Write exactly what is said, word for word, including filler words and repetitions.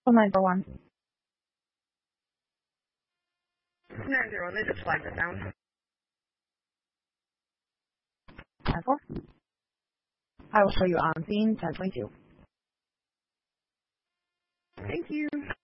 nine four one. nine zero one, they just flagged it down. ten four. I will show you on scene ten twenty-two. Thank you.